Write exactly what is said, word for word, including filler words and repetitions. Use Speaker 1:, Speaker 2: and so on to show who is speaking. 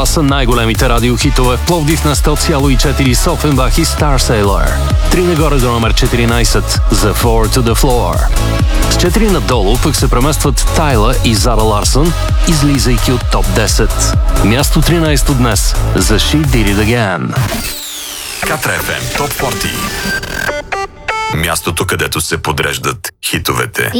Speaker 1: Това са най-големите радиохитове в Пловдив на сто цяло и четири с Офенбах и Star Sailor. Три нагоре до номер четиринайсет за Four to the Floor. С четири надолу пък се преместват Тайла и Зара Ларсън, излизайки от топ десет. Място тринайсето днес за She Did It Again.
Speaker 2: Катра еф ем Топ сорок. Мястото, където се подреждат хитовете.